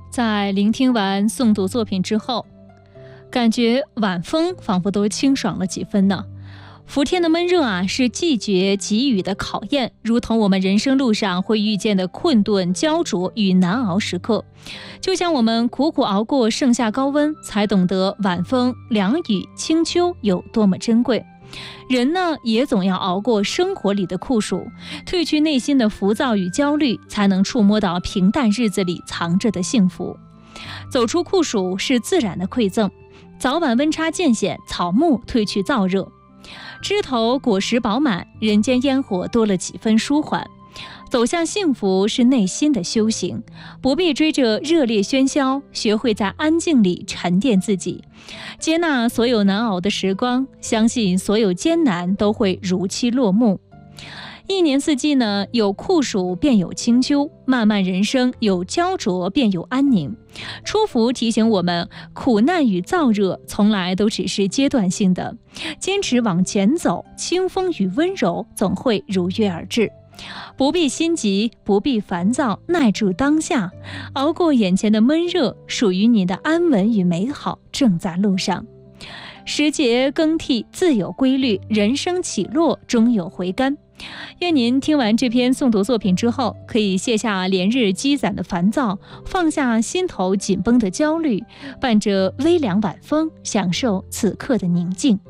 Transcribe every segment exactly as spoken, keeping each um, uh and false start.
在聆听完诵读作品之后，感觉晚风仿佛都清爽了几分呢。伏天的闷热啊，是季节给予的考验，如同我们人生路上会遇见的困顿、焦灼与难熬时刻。就像我们苦苦熬过盛夏高温，才懂得晚风、凉雨、清秋有多么珍贵。人呢，也总要熬过生活里的酷暑，褪去内心的浮躁与焦虑，才能触摸到平淡日子里藏着的幸福。走出酷暑是自然的馈赠，早晚温差渐显，草木褪去燥热，枝头果实饱满，人间烟火多了几分舒缓。走向幸福是内心的修行，不必追着热烈喧嚣，学会在安静里沉淀自己，接纳所有难熬的时光，相信所有艰难都会如期落幕。一年四季呢，有酷暑便有清秋，漫漫人生有焦灼便有安宁。初伏提醒我们，苦难与燥热从来都只是阶段性的，坚持往前走，清风与温柔总会如约而至。不必心急，不必烦躁，耐住当下，熬过眼前的闷热，属于你的安稳与美好正在路上。时节更替自有规律，人生起落终有回甘。愿您听完这篇诵读作品之后，可以卸下连日积攒的烦躁，放下心头紧绷的焦虑，伴着微凉晚风，享受此刻的宁静。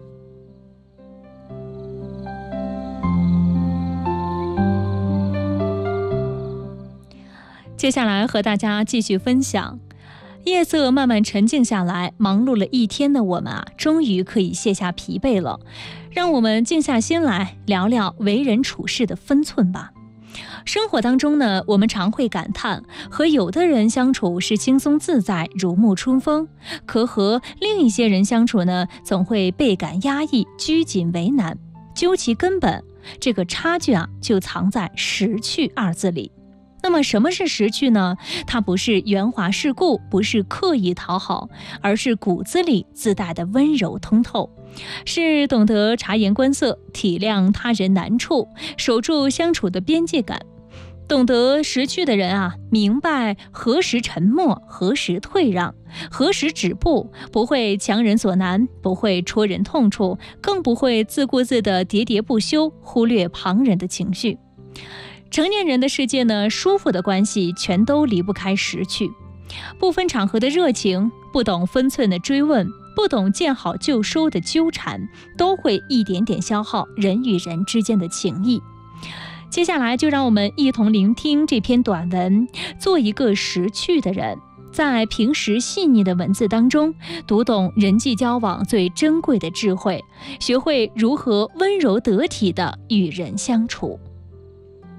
接下来和大家继续分享，夜色慢慢沉静下来，忙碌了一天的我们啊，终于可以卸下疲惫了。让我们静下心来，聊聊为人处事的分寸吧。生活当中呢，我们常会感叹，和有的人相处是轻松自在，如沐春风，可和另一些人相处呢，总会倍感压抑，拘谨为难。究其根本，这个差距啊，就藏在识趣二字里。那么什么是识趣呢？它不是圆滑世故，不是刻意讨好，而是骨子里自带的温柔通透，是懂得察言观色，体谅他人难处，守住相处的边界感。懂得识趣的人啊，明白何时沉默，何时退让，何时止步，不会强人所难，不会戳人痛处，更不会自顾自的喋喋不休，忽略旁人的情绪。成年人的世界呢，舒服的关系全都离不开识趣。不分场合的热情，不懂分寸的追问，不懂见好就收的纠缠，都会一点点消耗人与人之间的情谊。接下来就让我们一同聆听这篇短文，做一个识趣的人，在平时细腻的文字当中，读懂人际交往最珍贵的智慧，学会如何温柔得体地与人相处。